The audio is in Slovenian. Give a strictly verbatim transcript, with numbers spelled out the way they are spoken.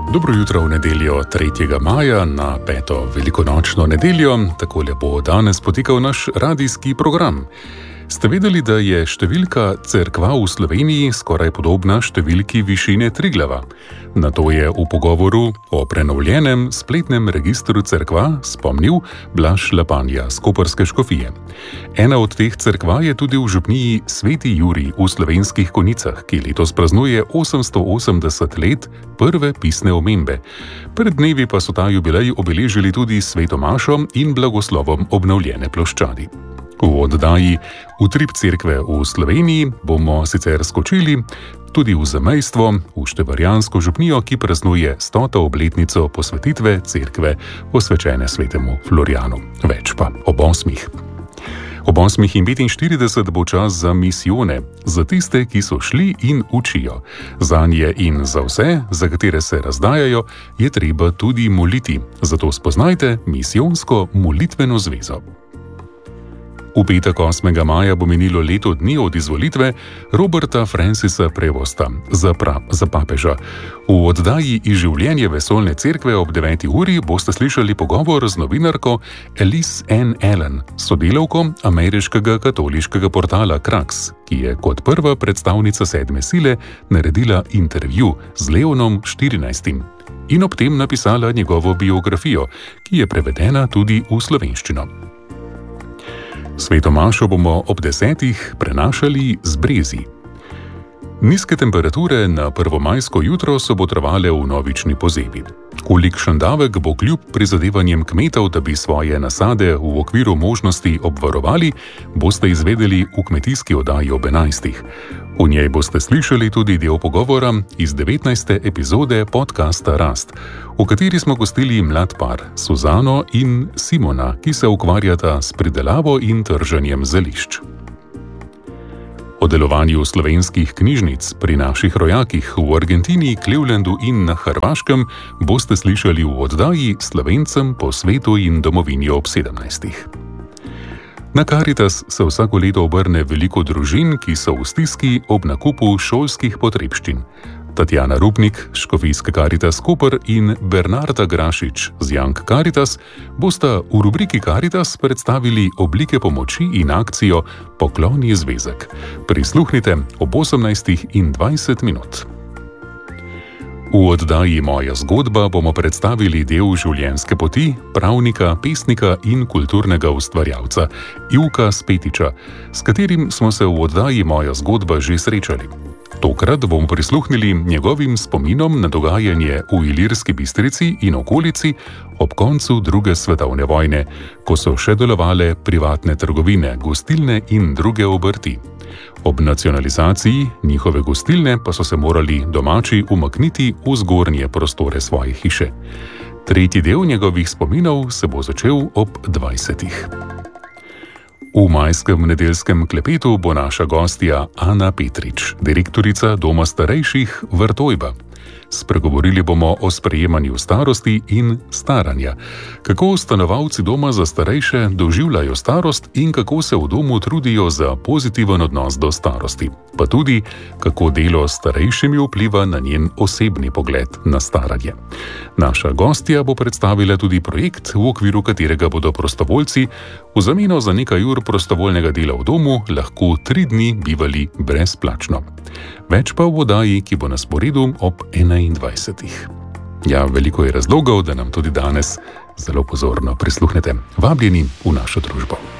Dobro jutro v nedeljo tretjega maja na peto velikonočno nedeljo. Takole bo danes potekal naš radijski program. Ste vedeli, da je številka cerkva v Sloveniji skoraj podobna številki višine Triglava? Na to je v pogovoru o prenovljenem spletnem registru cerkva spomnil Blaž Lapanja z koprske škofije. Ena od teh cerkva je tudi v župniji Sveti Jurij v Slovenskih Konjicah, ki letos praznuje osemsto osemdeset let prve pisne omembe. Pred dnevi pa so ta jubilej obeležili tudi sveto mašo in blagoslovom obnovljene ploščadi. V oddaji Utrip cerkve v Sloveniji bomo sicer skočili tudi v zamejstvo, v števarjansko župnijo, ki praznuje stoto obletnico posvetitve cerkve posvečene svetemu Florijanu. Več pa ob osmih. Ob osmih in petinštirideset bo čas za misijone, za tiste, ki so šli in učijo. Zanje in za vse, za katere se razdajajo, je treba tudi moliti. Zato spoznajte misijonsko molitveno zvezo. V petek osmega maja bo minilo leto dni od izvolitve Roberta Francisa Prevosta za, pra, za papeža. V oddaji Iz življenja vesoljne cerkve ob deveti uri boste slišali pogovor z novinarko Elise Ann Allen, sodelavko ameriškega katoliškega portala Kraks, ki je kot prva predstavnica sedme sile naredila intervju z Leonom štirinajstim in ob tem napisala njegovo biografijo, ki je prevedena tudi v slovenščino. Sveto mašo bomo ob desetih prenašali z Brezi. Nizke temperature na prvomajsko jutro so botrovale v novični pozebi. Kolikšen davek bo kljub prizadevanjem kmetov, da bi svoje nasade v okviru možnosti obvarovali, boste izvedeli v kmetijski oddaji ob enajstih. V njej boste slišali tudi del pogovora iz devetnajste epizode podcasta Rast, v kateri smo gostili mlad par Suzano in Simona, ki se ukvarjata s pridelavo in trženjem zelišč. O delovanju slovenskih knjižnic pri naših rojakih v Argentini, Clevelandu in na Hrvaškem boste slišali v oddaji Slovencem po svetu in domovini ob sedemnajstih. Na Karitas se vsako leto obrne veliko družin, ki so v stiski ob nakupu šolskih potrebščin. Tatjana Rupnik, škofijske Karitas Koper in Bernarda Grašič z Young Karitas bosta v rubriki Karitas predstavili oblike pomoči in akcijo Pokloni zvezek. Prisluhnite ob osemnajstih in dvajset minut. V oddaji Moja zgodba bomo predstavili del življenjske poti pravnika, pesnika in kulturnega ustvarjalca Ivka Spetiča, s katerim smo se v oddaji Moja zgodba že srečali. Tokrat bomo prisluhnili njegovim spominom na dogajanje v Ilirski Bistrici in okolici ob koncu druge svetovne vojne, ko so še delovale privatne trgovine, gostilne in druge obrti. Ob nacionalizaciji njihove gostilne pa so se morali domači umakniti v zgornje prostore svoje hiše. Tretji del njegovih spominov se bo začel ob dvajsetih. V majskem nedeljskem klepetu bo naša gostja Ana Petrič, direktorica Doma starejših Vrtojba. Spregovorili bomo o sprejemanju starosti in staranja, kako stanovalci doma za starejše doživljajo starost in kako se v domu trudijo za pozitiven odnos do starosti, pa tudi kako delo s starejšimi vpliva na njen osebni pogled na staranje. Naša gostja bo predstavila tudi projekt, v okviru katerega bodo prostovoljci v zameno za nekaj ur prostovoljnega dela v domu lahko tri dni bivali brezplačno. Več pa v oddaji, ki bo na sporedu ob enaindvajsetih. Ja, veliko je razlogov, da nam tudi danes zelo pozorno prisluhnete. Vabljeni v našo družbo.